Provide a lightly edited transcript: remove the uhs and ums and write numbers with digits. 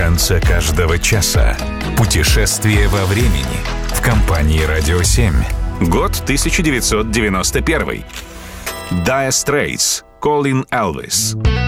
конце каждого часа. Путешествие во времени в компании «Радио 7». Год 1991. Dire Straits. Calling Elvis.